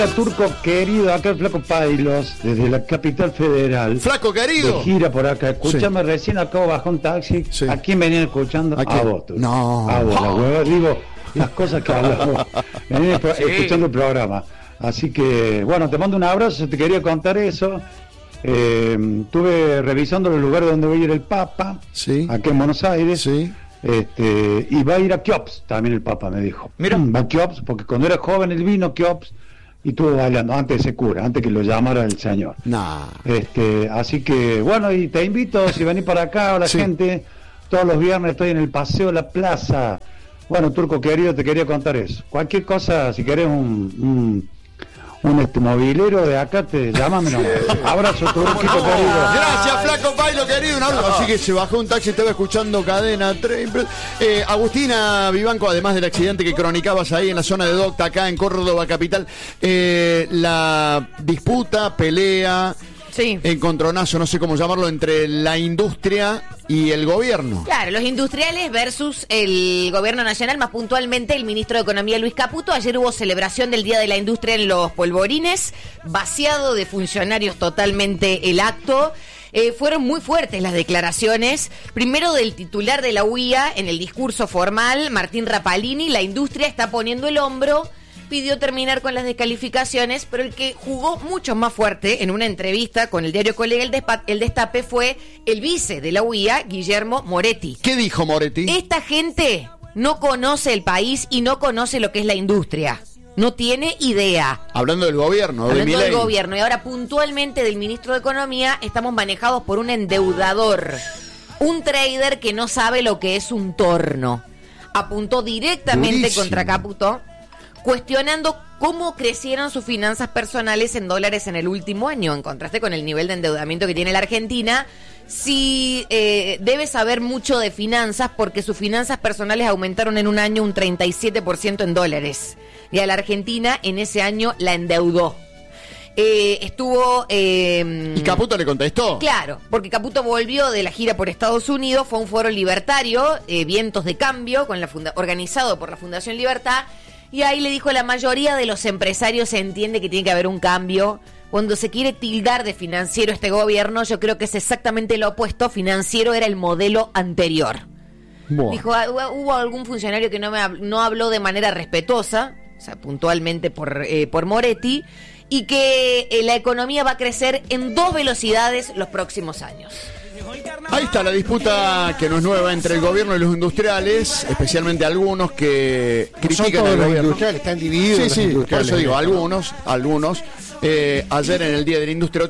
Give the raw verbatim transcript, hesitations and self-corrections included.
Turco querido, acá el Flaco Pailos, desde la capital federal. Flaco querido. De gira por acá. Escúchame, sí. Recién acabo de bajar un taxi. Sí. ¿A quién venían escuchando? ¿A, a vos. Tú. No. A vos, la hueva. Digo, las cosas que hablamos. Venían sí. escuchando el programa. Así que, bueno, te mando un abrazo. Te quería contar eso. Eh, estuve revisando los lugares donde va a ir el Papa. Sí. Aquí en Buenos Aires. Sí. Este, y va a ir a Keops, también el Papa me dijo. Mira, va a Keops, porque cuando era joven él vino a Keops y estuvo bailando antes de ser cura, antes que lo llamara el señor. Nah. Este, así que, bueno, y te invito, si venís para acá, o la sí. gente, todos los viernes estoy en el Paseo de la Plaza. Bueno, Turco querido, te quería contar eso. Cualquier cosa, si querés un... un un este movilero de acá, te llámame nomás. Abrazo, Turquito no, querido. Gracias, Flaco Pailo querido, un abrazo. Así que se bajó un taxi, estaba escuchando Cadena tres. eh, Agustina Vivanco, además del accidente que cronicabas ahí en la zona de Docta, acá en Córdoba capital, eh, la disputa, pelea, sí. encontronazo, no sé cómo llamarlo, entre la industria y el gobierno. Claro, los industriales versus el gobierno nacional, más puntualmente el ministro de Economía Luis Caputo. Ayer hubo celebración del Día de la Industria en Los Polvorines, vaciado de funcionarios totalmente el acto. Eh, fueron muy fuertes las declaraciones, primero del titular de la U I A en el discurso formal, Martín Rapalini. La industria está poniendo el hombro, pidió terminar con las descalificaciones, pero el que jugó mucho más fuerte en una entrevista con el diario Colega El, Despa- el Destape fue el vice de la U I A, Guillermo Moretti. ¿Qué dijo Moretti? Esta gente no conoce el país y no conoce lo que es la industria. No tiene idea. Hablando del gobierno, de Hablando Milei. del gobierno. Y ahora puntualmente del ministro de Economía, estamos manejados por un endeudador, un trader que no sabe lo que es un torno. Apuntó directamente Durísimo. contra Caputo, cuestionando cómo crecieron sus finanzas personales en dólares en el último año, en contraste con el nivel de endeudamiento que tiene la Argentina. Sí, eh, debe saber mucho de finanzas porque sus finanzas personales aumentaron en un año un treinta y siete por ciento en dólares. Y a la Argentina en ese año la endeudó. Eh, estuvo... Eh, ¿Y Caputo le contestó? Claro, porque Caputo volvió de la gira por Estados Unidos, fue un foro libertario, eh, Vientos de Cambio, con la funda- organizado por la Fundación Libertad. Y ahí le dijo, la mayoría de los empresarios se entiende que tiene que haber un cambio. Cuando se quiere tildar de financiero este gobierno, yo creo que es exactamente lo opuesto. Financiero era el modelo anterior. Bueno. Dijo, hubo algún funcionario que no, me habló, no habló de manera respetuosa, o sea, puntualmente por, eh, por Moretti, y que eh, la economía va a crecer en dos velocidades los próximos años. Ahí está la disputa que no es nueva entre el gobierno y los industriales, especialmente algunos que critican al gobierno. Los industriales están divididos. Sí, sí, por eso digo, algunos, algunos. Eh, ayer en el Día de la Industria